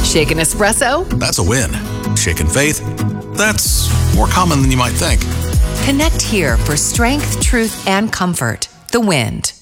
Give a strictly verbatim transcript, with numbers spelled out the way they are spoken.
Shaken espresso? That's a win. Shaken faith? That's more common than you might think. Connect here for strength, truth, and comfort. The Wind.